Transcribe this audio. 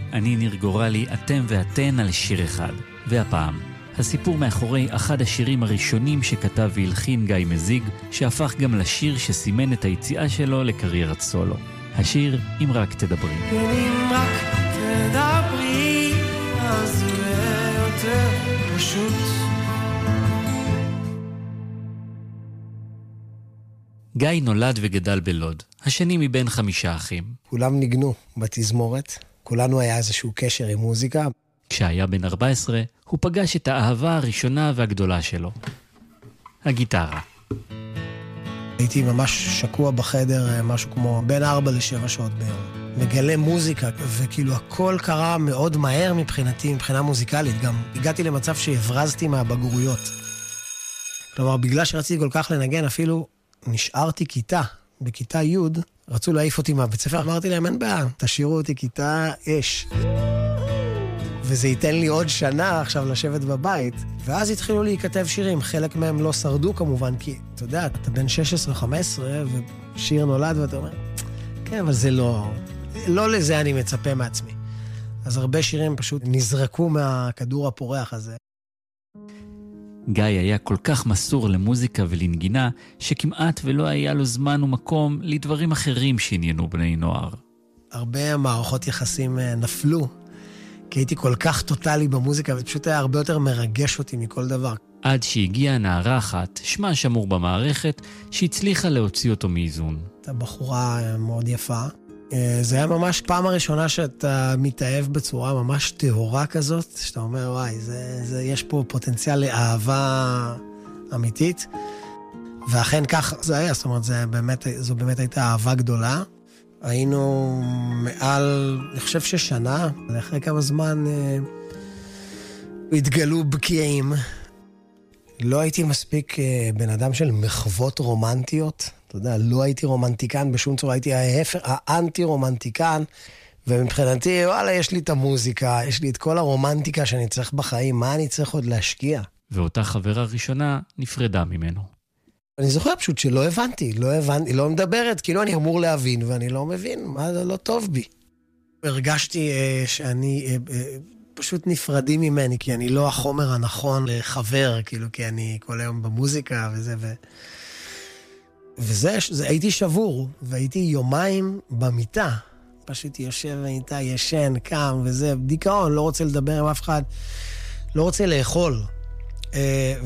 אני ניר גורלי, אתם ואתן על שיר אחד. והפעם, הסיפור מאחורי אחד השירים הראשונים שכתב והלחין גיא מזיג, שהפך גם לשיר שסימן את היציאה שלו לקריירת סולו. השיר אם רק תדברי. אם רק תדברי, אז יהיה יותר פשוט. גיא נולד וגדל בלוד, השני מבין 5 אחים. כולם ניגנו בתזמורת, כולנו היה איזשהו קשר עם מוזיקה. כשהיה בן 14, הוא פגש את האהבה הראשונה והגדולה שלו, הגיטרה. הייתי ממש שקוע בחדר, משהו כמו בין 4 ל-7 שעות ביום. מגלה מוזיקה, וכאילו הכל קרה מאוד מהר מבחינתי, מבחינה מוזיקלית. גם הגעתי למצב שהברזתי מהבגרויות. כלומר, בגלל שרציתי כל כך לנגן, אפילו נשארתי כיתה. בכיתה י' רצו להעיף אותי מהבית ספר. אמרתי להם, אין בעיה, תשאירו אותי כיתה אש. וזה ייתן לי עוד שנה עכשיו לשבת בבית. ואז התחילו להיכתב שירים. חלק מהם לא שרדו כמובן, כי אתה יודע, אתה בן 16-15 ושיר נולד ואתה אומר, כן, אבל זה לא לזה אני מצפה מעצמי. אז הרבה שירים פשוט נזרקו מהכדור הפורח הזה. גיא היה כל כך מסור למוזיקה ולנגינה, שכמעט ולא היה לו זמן ומקום לדברים אחרים שעניינו בני נוער. הרבה מערכות יחסים נפלו, כי הייתי כל כך טוטלי במוזיקה, ופשוט היה הרבה יותר מרגש אותי מכל דבר. עד שהגיעה נערה אחת, שמה שמור במערכת, שהצליחה להוציא אותו מאיזון. הייתה בחורה מאוד יפה. זה היה ממש פעם הראשונה שאתה מתאהב בצורה ממש טהורה כזאת, שאתה אומר, וואי, יש פה פוטנציאל לאהבה אמיתית. ואכן כך זה היה, זאת אומרת, זו באמת הייתה אהבה גדולה. היינו מעל, אני חושב ששנה, לאחרי כמה זמן התגלו בקיעים. לא הייתי מספיק בן אדם של מחוות רומנטיות. אתה יודע, לא הייתי רומנטיקן בשום צורה, הייתי האנטי-רומנטיקן, ומבחינתי, וואלה, יש לי את המוזיקה, יש לי את כל הרומנטיקה שאני צריך בחיים, מה אני צריך עוד להשקיע? ואותה חברה ראשונה נפרדה ממנו. אני זוכר פשוט שלא הבנתי, היא לא מדברת, כאילו אני אמור להבין, ואני לא מבין, מה זה לא טוב בי. הרגשתי שאני פשוט נפרדים ממני, כי אני לא החומר הנכון לחבר, כאילו, כי אני כל היום במוזיקה וזה, הייתי שבור, והייתי יומיים במיטה. פשוט יושב במיטה, ישן, קם, וזה, דיכאון, לא רוצה לדבר עם אף אחד, לא רוצה לאכול.